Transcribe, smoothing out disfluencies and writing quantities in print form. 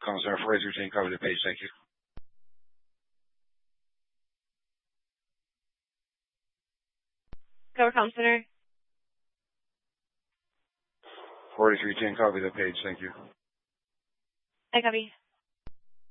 Comm Center 48310, copy the page. Thank you. Cover Comm Center. 48310, copy the page. Thank you. I copy.